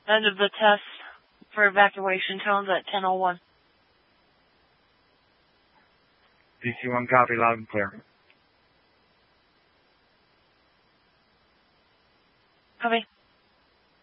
End of the test for evacuation tones at 10:01. DC-1 copy, loud and clear. Copy.